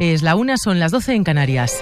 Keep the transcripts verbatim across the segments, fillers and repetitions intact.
Es la una, son las doce en Canarias.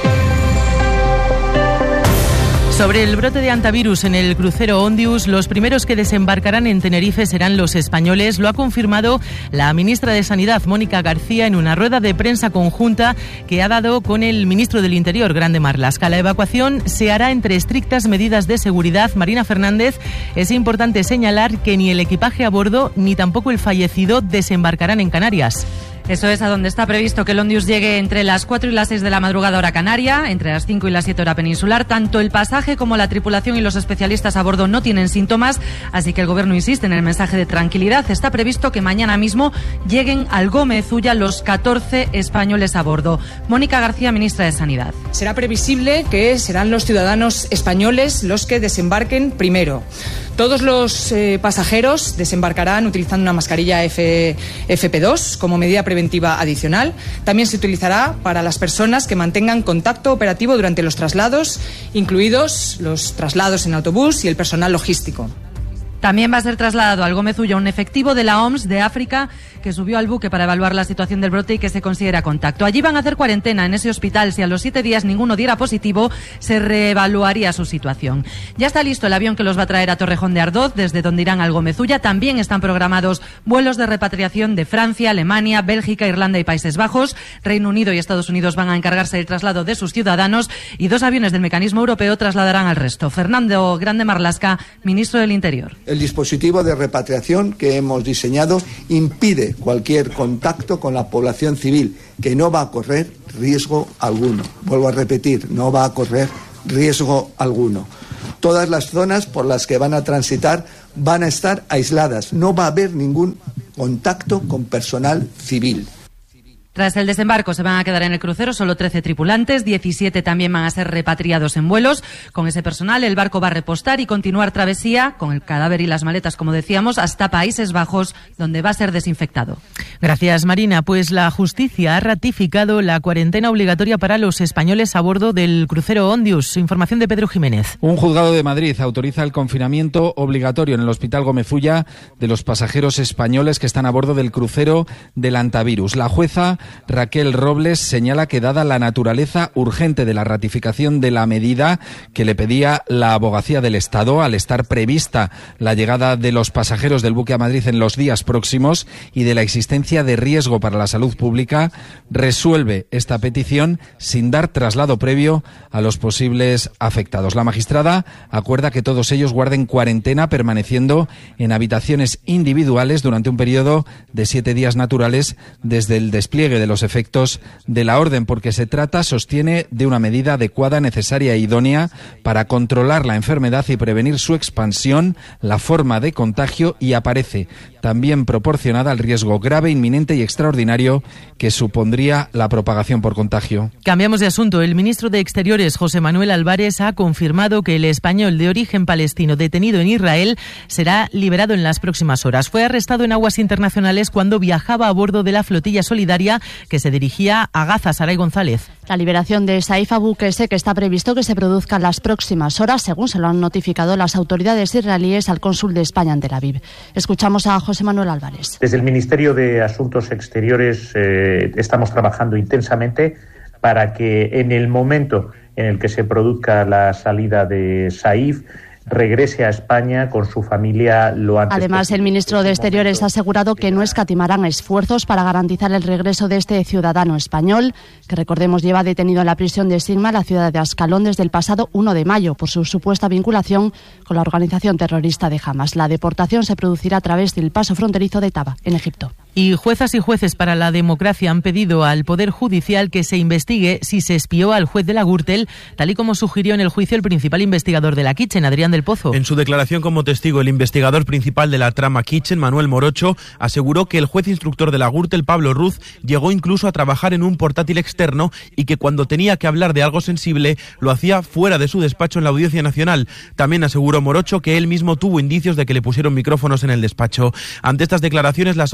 Sobre el brote de hantavirus en el crucero Ondius, los primeros que desembarcarán en Tenerife serán los españoles. Lo ha confirmado la ministra de Sanidad, Mónica García, en una rueda de prensa conjunta que ha dado con el ministro del Interior, Grande Marlaska. La evacuación se hará entre estrictas medidas de seguridad. Marina Fernández, es importante señalar que ni el equipaje a bordo ni tampoco el fallecido desembarcarán en Canarias. Eso es a donde está previsto que el Ondius llegue entre las cuatro y las seis de la madrugada hora canaria, entre las cinco y las siete hora peninsular. Tanto el pasaje como la tripulación y los especialistas a bordo no tienen síntomas, así que el Gobierno insiste en el mensaje de tranquilidad. Está previsto que mañana mismo lleguen al Gómez Ulla los catorce españoles a bordo. Mónica García, ministra de Sanidad. Será previsible que serán los ciudadanos españoles los que desembarquen primero. Todos los eh, pasajeros desembarcarán utilizando una mascarilla F P dos como medida preventiva adicional. También se utilizará para las personas que mantengan contacto operativo durante los traslados, incluidos los traslados en autobús y el personal logístico. También va a ser trasladado al Gómez Ulla un efectivo de la O M S de África que subió al buque para evaluar la situación del brote y que se considera contacto. Allí van a hacer cuarentena en ese hospital. Si a los siete días ninguno diera positivo, se reevaluaría su situación. Ya está listo el avión que los va a traer a Torrejón de Ardoz, desde donde irán al Gómez Ulla. También están programados vuelos de repatriación de Francia, Alemania, Bélgica, Irlanda y Países Bajos. Reino Unido y Estados Unidos van a encargarse del traslado de sus ciudadanos y dos aviones del mecanismo europeo trasladarán al resto. Fernando Grande Marlaska, ministro del Interior. El dispositivo de repatriación que hemos diseñado impide cualquier contacto con la población civil, que no va a correr riesgo alguno. Vuelvo a repetir, no va a correr riesgo alguno. Todas las zonas por las que van a transitar van a estar aisladas. No va a haber ningún contacto con personal civil. Tras el desembarco se van a quedar en el crucero solo trece tripulantes, diecisiete también van a ser repatriados en vuelos. Con ese personal el barco va a repostar y continuar travesía, con el cadáver y las maletas, como decíamos, hasta Países Bajos, donde va a ser desinfectado. Gracias, Marina. Pues la justicia ha ratificado la cuarentena obligatoria para los españoles a bordo del crucero Ondius. Información de Pedro Jiménez. Un juzgado de Madrid autoriza el confinamiento obligatorio en el Hospital Gómez Ulla de los pasajeros españoles que están a bordo del crucero del hantavirus. La jueza Raquel Robles señala que, dada la naturaleza urgente de la ratificación de la medida que le pedía la Abogacía del Estado, al estar prevista la llegada de los pasajeros del buque a Madrid en los días próximos y de la existencia de riesgo para la salud pública, resuelve esta petición sin dar traslado previo a los posibles afectados. La magistrada acuerda que todos ellos guarden cuarentena permaneciendo en habitaciones individuales durante un periodo de siete días naturales desde el despliegue de los efectos de la orden, porque se trata, sostiene, de una medida adecuada, necesaria e idónea para controlar la enfermedad y prevenir su expansión, la forma de contagio, y aparece también proporcionada al riesgo grave, inminente y extraordinario que supondría la propagación por contagio. Cambiamos de asunto. El ministro de Exteriores, José Manuel Álvarez, ha confirmado que el español de origen palestino detenido en Israel será liberado en las próximas horas. Fue arrestado en aguas internacionales cuando viajaba a bordo de la flotilla solidaria que se dirigía a Gaza. Saray González. La liberación de Saif Abu Qese, que está previsto que se produzca en las próximas horas, según se lo han notificado las autoridades israelíes al cónsul de España en Tel Aviv. Escuchamos a José Manuel Álvarez. Desde el Ministerio de Asuntos Exteriores eh, estamos trabajando intensamente para que en el momento en el que se produzca la salida de Saif, regrese a España con su familia lo antes Además, posible. el ministro de Exteriores ha asegurado que no escatimarán esfuerzos para garantizar el regreso de este ciudadano español, que, recordemos, lleva detenido en la prisión de Sigma, la ciudad de Ascalón, desde el pasado uno de mayo por su supuesta vinculación con la organización terrorista de Hamas. La deportación se producirá a través del paso fronterizo de Taba, en Egipto. Y juezas y jueces para la democracia han pedido al Poder Judicial que se investigue si se espió al juez de la Gürtel, tal y como sugirió en el juicio el principal investigador de la Kitchen, Adrián del Pozo. En su declaración como testigo, el investigador principal de la trama Kitchen, Manuel Morocho, aseguró que el juez instructor de la Gürtel, Pablo Ruz, llegó incluso a trabajar en un portátil externo y que cuando tenía que hablar de algo sensible lo hacía fuera de su despacho en la Audiencia Nacional. También aseguró Morocho que él mismo tuvo indicios de que le pusieron micrófonos en el despacho. Ante estas declaraciones, la asociación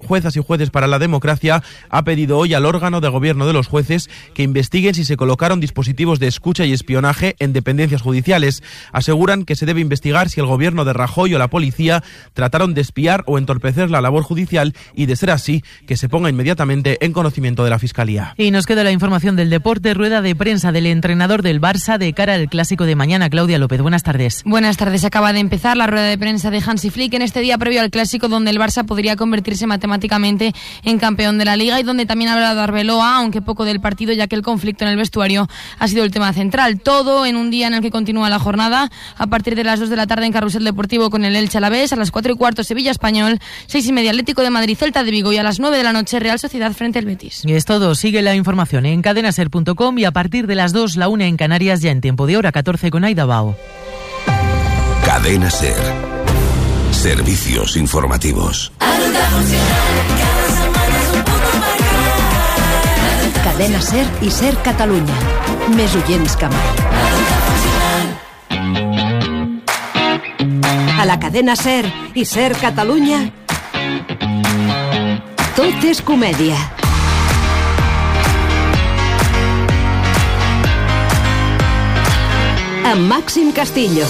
Juezas y Jueces para la Democracia ha pedido hoy al órgano de gobierno de los jueces que investiguen si se colocaron dispositivos de escucha y espionaje en dependencias judiciales. Aseguran que se debe investigar si el gobierno de Rajoy o la policía trataron de espiar o entorpecer la labor judicial y, de ser así, que se ponga inmediatamente en conocimiento de la Fiscalía. Y nos queda la información del deporte, rueda de prensa del entrenador del Barça de cara al clásico de mañana. Claudia López, buenas tardes. Buenas tardes. Acaba de empezar la rueda de prensa de Hansi Flick en este día previo al clásico, donde el Barça podría convertirse matemáticamente en campeón de la Liga y donde también ha hablado Arbeloa, aunque poco del partido, ya que el conflicto en el vestuario ha sido el tema central. Todo en un día en el que continúa la jornada a partir de las dos de la tarde en Carrusel Deportivo con el Elche Alavés, a las cuatro y cuarto Sevilla Español, seis y media Atlético de Madrid Celta de Vigo y a las nueve de la noche Real Sociedad frente al Betis. Y es todo. Sigue la información en cadenaser punto com y a partir de las dos, la una en Canarias, ya en tiempo de hora catorce con Aida Bao. Cadena Ser. Servicios informativos. Cadena Ser i Ser Catalunya. Més oients que mai. A la cadena Ser i Ser Catalunya, tot és comèdia. Amb Màxim Castillo.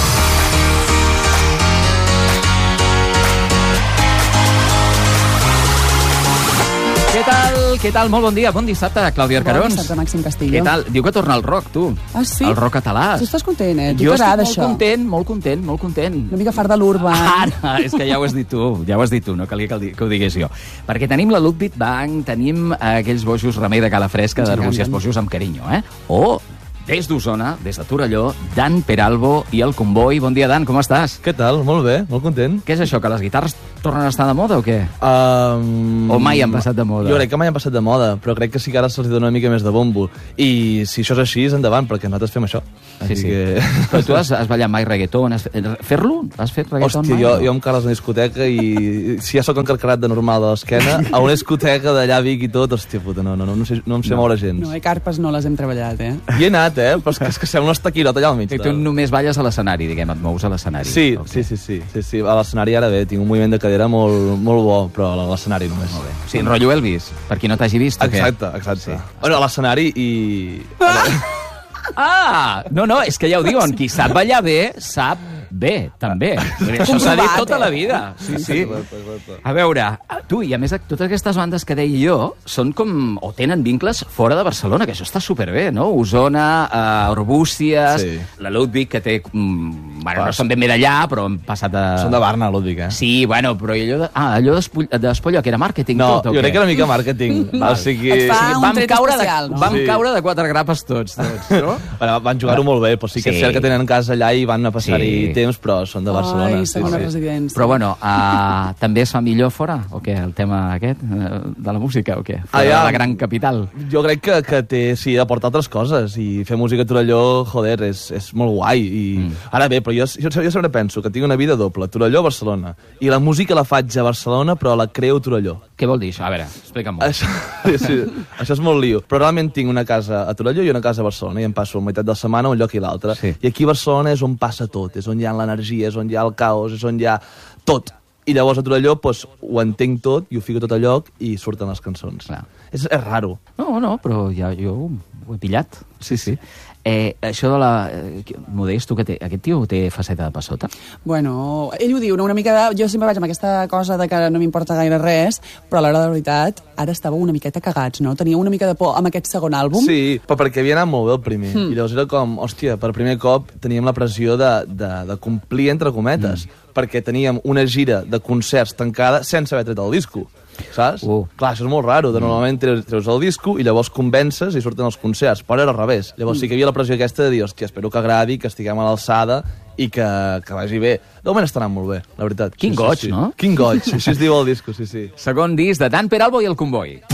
Què tal? Què tal? Molt bon dia. Bon dissabte, Clàudia Arcarons. Bon dissabte, Màxim Castillo. Què tal? Diu que torna el rock, tu. Ah, sí? El rock català. Tu estàs content, eh? Tu jo estic molt això. content, molt content, molt content. Una mica fart de l'urba. Ara, és que ja ho has dit tu, ja ho has dit tu, no calia que, el, que ho digués jo. Perquè tenim la Ludwig Bank, tenim aquells bojos remei de cala fresca, de Rússies bojos amb carinyo, eh? O... des d'Osona, des de Torelló, Dan Peralbo i el Comboi. Bon dia, Dan, com estàs? Què tal? Molt bé, molt content. Què és això, que les guitarres tornen a estar de moda o què? Um, o mai han passat de moda? Jo crec que mai han passat de moda, però crec que sí que ara se'ls dona una mica més de bombo. I si això és així, és endavant, perquè nosaltres fem això. Sí, sí. Que... Però tu has, has ballat mai reggaeton? Has... Fer-lo? Has fet reggaeton Hòstia, mai? jo, jo em cales a una discoteca i si ja sóc encarcarat de normal de l'esquena, a una discoteca d'allà a Vic i tot, hòstia puta, no, no, no, no, sé, no em sé no. moure gens. No, i carpes no les hem treballat, eh? Hi he anat, eh? Però és que, és que sembla una estaquirota allà al mig. I tu només balles a l'escenari, diguem, et mous a l'escenari. Sí, okay. sí, sí, sí, sí, sí. A l'escenari ara bé, tinc un moviment de cadera molt, molt bo, però a l'escenari només. Molt bé. Sí, en rotllo Elvis, per qui no t'hagi vist, o què? Exacte, exacte. Sí. Bueno, a l'escenari i... Ah! No, no, és que ja ho diuen, qui sap ballar bé, sap bé, també. Això s'ha dit tota la vida. Sí, sí. A veure, tu, i a més, totes aquestes bandes que deia jo són com, o tenen vincles fora de Barcelona, que això està superbé, no? Osona, uh, Arbúcies, sí. La Ludwig, que té... Mm, bueno, no són ben bé d'allà, però han passat a... Són de Barna, Ludwig, eh? Sí, bueno, però allò de... Ah, allò d'Espollo, que era màrqueting no, tot, o què? No, jo crec que era una mica màrqueting. O sigui... Et fa un vam tret caure especial, de, no? Vam sí. caure de quatre grapes tots, tots, no? Bueno, van jugar-ho molt bé, però sí que sí. és cert que tenen casa allà i van a passar-hi sí. temps, però són de Barcelona. Ai, segona sí, residència. Però bueno, uh, també es fa millor fora, o què, el tema aquest, uh, de la música, o què? Fora ah, ja. de la gran capital. Jo crec que, que té, sí, aporta altres coses, i fer música a Torelló, joder, és, és molt guai. I... Mm. Ara bé, però jo, jo, jo sempre penso que tinc una vida doble, Torelló, Barcelona, i la música la faig a Barcelona, però la creo a Torelló. Què vol dir això? A veure, explica'm molt. Això, sí, això és molt lío. Però realment tinc una casa a Torelló i una casa a Barcelona, i em passo la meitat de la setmana un lloc i l'altre. Sí. I aquí a Barcelona és on passa tot, és on hi ha l'energia, és on hi ha el caos, és on hi ha tot. I llavors a Torelló pues, ho entenc tot i ho fico tot a lloc i surten les cançons. Clar. És, és raro. No, no, però ja jo ho he pillat. Sí, sí. Eh, això de la... Eh, Modest, tu que té... Aquest tio té faceta de passota? Bueno, ell ho diu, no? Una mica de... Jo sempre vaig amb aquesta cosa de que no m'importa gaire res, però a l'hora de la veritat, ara estàveu una miqueta cagats, no? Tenia una mica de por amb aquest segon àlbum. Sí, però perquè havia anat molt bé el primer. Mm. I llavors era com, hòstia, per primer cop teníem la pressió de, de, de complir entre cometes, mm. perquè teníem una gira de concerts tancada sense haver tret el disco. Saps? Uh. Clar, això és molt raro, de normalment treus, treus el disco i llavors convences i surten els concerts, però era al revés. Llavors mm. sí que hi havia la pressió aquesta de dir, hòstia, espero que agradi, que estiguem a l'alçada i que, que vagi bé. De moment està anant molt bé, la veritat. Quin sí, goig, sí, sí. no? Quin goig, així es diu el disco, sí, sí. Segon disc de Dan Peralbo i el Comboi.